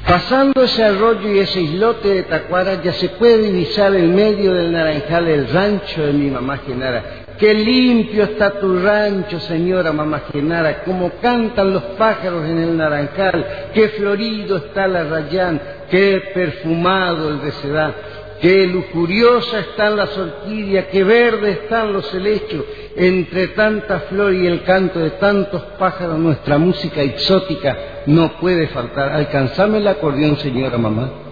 Pasando ese arroyo y ese islote de Tacuara, ya se puede divisar en medio del Naranjal el rancho de mi mamá Genara. Qué limpio está tu rancho, señora mamá Genara, cómo cantan los pájaros en el Naranjal, qué florido está el arrayán, qué perfumado el recedá, qué lujuriosa están las orquídeas, qué verdes están los helechos. Entre tanta flor y el canto de tantos pájaros, nuestra música exótica no puede faltar. Alcanzame el acordeón, señora mamá.